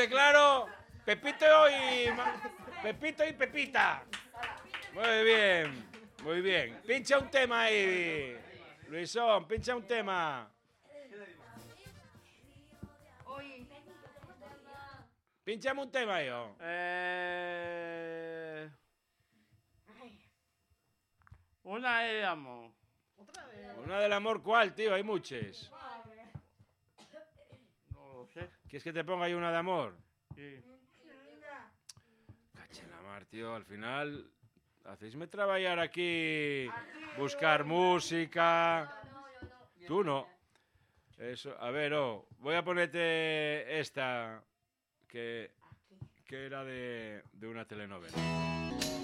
quede claro, Pepito y Pepita. Muy bien, muy bien. Pincha un tema ahí, Luisón, pincha un tema. Pinchame un tema yo. Una de amor. Una del amor, ¿cuál, tío? Hay muchas. No lo sé. ¿Quieres que te ponga ahí una de amor? Sí. Caché la mar, tío, al final hacéisme trabajar aquí, buscar música. Tú no. Eso, a ver, voy a ponerte esta que era de una telenovela.